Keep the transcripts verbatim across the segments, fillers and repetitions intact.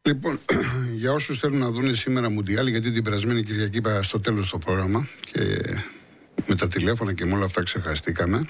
Λοιπόν, για όσους θέλουν να δουν σήμερα Μουντιάλ, γιατί την περασμένη Κυριακή είπα στο τέλος το πρόγραμμα και με τα τηλέφωνα και με όλα αυτά ξεχαστήκαμε.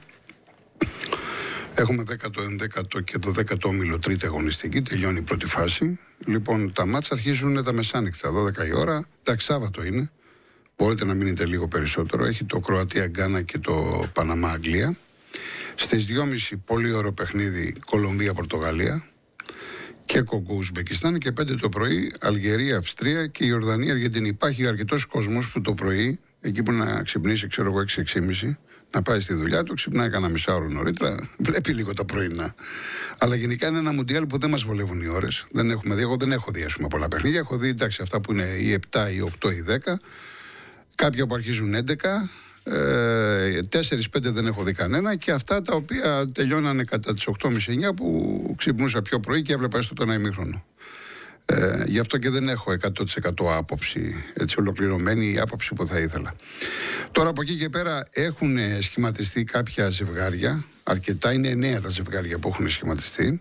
Έχουμε δέκατο, ενδέκατο και το δέκατο όμιλο τρίτη αγωνιστική, τελειώνει η πρώτη φάση. Λοιπόν, τα μάτσα αρχίζουν τα μεσάνυχτα, δώδεκα η ώρα. Εντάξει, Σάββατο είναι. Μπορείτε να μείνετε λίγο περισσότερο. Έχει το Κροατία-Γκάνα και το Παναμά-Αγγλία. Στις δυόμιση πολύ ωραίο παιχνίδι Κολομβία-Πορτογαλία και Κογκό-Ουσμπεκιστάν, και πέντε το πρωί Αλγερία-Αυστρία και Ιορδανία-Αργεντινή. Υπάρχει αρκετός κόσμος που το πρωί, εκεί που να ξυπνήσει, ξέρω εγώ, έξι έξι και μισή, να πάει στη δουλειά του, ξυπνάει κανένα μισάωρο νωρίτερα, βλέπει λίγο τα πρωινά. Αλλά γενικά είναι ένα Μουντιάλ που δεν μας βολεύουν οι ώρες. Δεν έχουμε δει, εγώ δεν έχω δει, ας πούμε, πολλά παιχνίδια. Έχω δει, εντάξει, αυτά που είναι οι επτά, οι οκτώ, οι δέκα. Κάποια που αρχίζουν έντεκα. Ε, τέσσερα πέντε δεν έχω δει κανένα, και αυτά τα οποία τελειώνανε κατά τις οκτώ και μισή εννιά που ξυπνούσα πιο πρωί και έβλεπα έστω το ένα ημίχρονο. Ε, γι' αυτό και δεν έχω εκατό τοις εκατό άποψη, έτσι ολοκληρωμένη η άποψη που θα ήθελα. Τώρα από εκεί και πέρα έχουν σχηματιστεί κάποια ζευγάρια, αρκετά, είναι εννέα τα ζευγάρια που έχουν σχηματιστεί.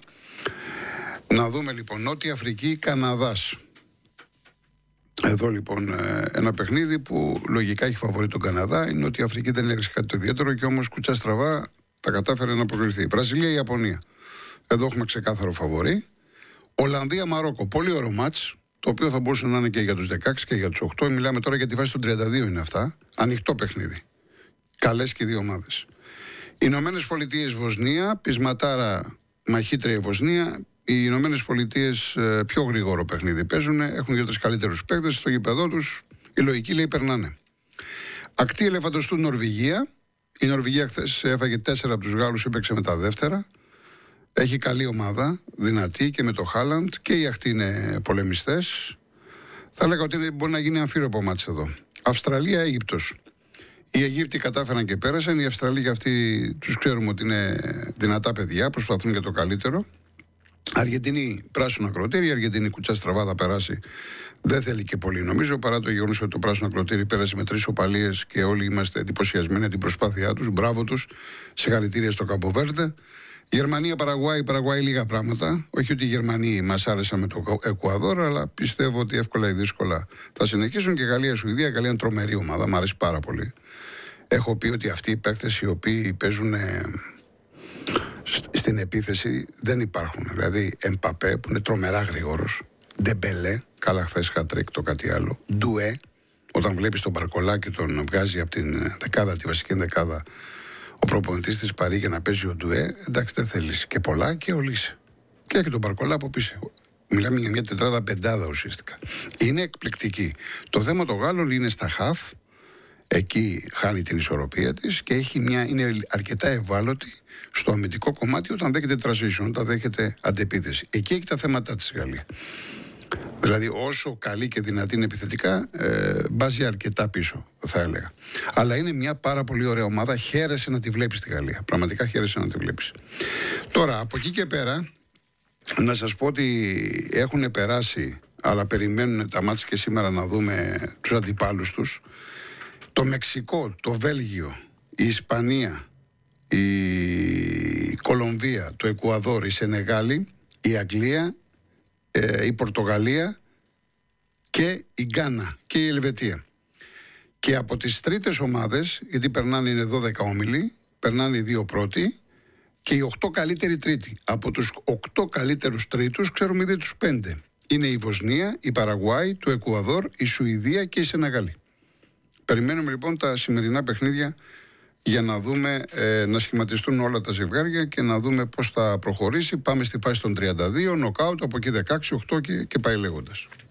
Να δούμε λοιπόν Νότια Αφρική, Καναδάς. Εδώ λοιπόν ένα παιχνίδι που λογικά έχει φαβορί τον Καναδά. Η Νότια Αφρική δεν έδειξε κάτι το ιδιαίτερο και όμως κουτσά στραβά τα κατάφερε να προκριθεί. Βραζιλία, Ιαπωνία. Εδώ έχουμε ξεκάθαρο φαβορί. Ολλανδία, Μαρόκο. Πολύ ωραίο μάτς, το οποίο θα μπορούσε να είναι και για τους δεκαέξι και για τους οκτώ. Μιλάμε τώρα για τη βάση των τριάντα δύο είναι αυτά. Ανοιχτό παιχνίδι. Καλές και οι δύο ομάδες. Ηνωμένες Πολιτείες, Βοσνία. Πεισματάρα, μαχήτρια η Βοσνία. Οι Ηνωμένες Πολιτείες πιο γρήγορο παιχνίδι παίζουν. Έχουν δύο-τρεις καλύτερους παίκτες στο γήπεδό τους. Η λογική λέει περνάνε. Ακτή ελεφαντοστού, Νορβηγία. Η Νορβηγία χθες έφαγε τέσσερα από τους Γάλλους, έπαιξε με τα δεύτερα. Έχει καλή ομάδα, δυνατή, και με το Χάλαντ, και οι ακτοί είναι πολεμιστές. Θα λέγα ότι μπορεί να γίνει αμφίροπο μάτς εδώ. Αυστραλία, Αίγυπτος. Οι Αιγύπτιοι κατάφεραν και πέρασαν. Οι Αυστραλοί, για αυτοί τους ξέρουμε ότι είναι δυνατά παιδιά, προσπαθούν για το καλύτερο. Αργεντινή, πράσινο ακροτήρι. Η Αργεντινή κουτσά στραβά θα περάσει. Δεν θέλει και πολύ, νομίζω, παρά το γεγονός ότι το πράσινο ακροτήρι πέρασε με τρεις οπαλίες και όλοι είμαστε εντυπωσιασμένοι από την προσπάθειά τους. Μπράβο τους. Συγχαρητήρια στο Καμποβέρντε. Γερμανία, Παραγουάη, Παραγουάη λίγα πράγματα. Όχι ότι οι Γερμανοί μας άρεσαν με το Εκουαδόρ, αλλά πιστεύω ότι εύκολα ή δύσκολα θα συνεχίσουν. Και Γαλλία, Σουηδία. Γαλλία είναι τρομερή ομάδα, μου αρέσει πάρα πολύ. Έχω πει ότι αυτοί οι παίκτες οι οποίοι παίζουν στην επίθεση δεν υπάρχουν. Δηλαδή, Εμπαπέ που είναι τρομερά γρήγορος, Ντεμπελέ, καλά χθες χατρίκ, το κάτι άλλο, Ντουέ, όταν βλέπεις τον Μπαρκολά και τον βγάζει από την δεκάδα, τη βασική δεκάδα, ο προπονητής της Παρί, για να παίζει ο Ντουέ, εντάξει, δεν θέλεις και πολλά, και ο Λύση. Και έχει τον Μπαρκολά από πίσω. Μιλάμε για μια τετράδα πεντάδα ουσιαστικά. Είναι εκπληκτική. Το θέμα των Γάλλων είναι στα χαφ. Εκεί χάνει την ισορροπία της και έχει μια, είναι αρκετά ευάλωτη στο αμυντικό κομμάτι όταν δέχεται transition, όταν δέχεται αντεπίθεση. Εκεί έχει τα θέματα της Γαλλία. Δηλαδή, όσο καλή και δυνατή είναι επιθετικά, ε, μπάζει αρκετά πίσω, θα έλεγα. Αλλά είναι μια πάρα πολύ ωραία ομάδα. Χαίρεσαι να τη βλέπεις τη Γαλλία. Πραγματικά χαίρεσαι να τη βλέπεις. Τώρα, από εκεί και πέρα, να σας πω ότι έχουν περάσει, αλλά περιμένουν τα μάτια και σήμερα να δούμε τους αντιπάλους τους. Το Μεξικό, το Βέλγιο, η Ισπανία, η Κολομβία, το Εκουαδόρ, η Σενεγάλη, η Αγγλία, ε, η Πορτογαλία και η Γκάνα και η Ελβετία. Και από τις τρίτες ομάδες, γιατί περνάνε, είναι δώδεκα όμιλοι, περνάνε οι δύο πρώτοι και οι οκτώ καλύτεροι τρίτοι. Από τους οκτώ καλύτερους τρίτους ξέρουμε ήδη τους πέντε. Είναι η Βοσνία, η Παραγουάη, το Εκουαδόρ, η Σουηδία και η Σενεγάλη. Περιμένουμε λοιπόν τα σημερινά παιχνίδια για να δούμε, ε, να σχηματιστούν όλα τα ζευγάρια και να δούμε πώς θα προχωρήσει. Πάμε στη φάση των τριάντα δύο, νοκάουτ, από εκεί δεκαέξι, οκτώ και, και πάει λέγοντας.